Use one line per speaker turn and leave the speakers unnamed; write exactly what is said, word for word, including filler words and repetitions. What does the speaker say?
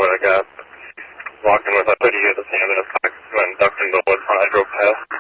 what I got. Walking with a hoodie at his hand in his pocket and ducked into the woods when I drove past.